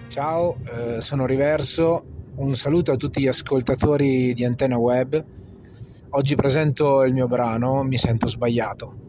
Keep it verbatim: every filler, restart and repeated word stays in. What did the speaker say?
Ciao, eh, sono Riverso, un saluto a tutti gli ascoltatori di Antenna Web. Oggi presento il mio brano Mi sento sbagliato.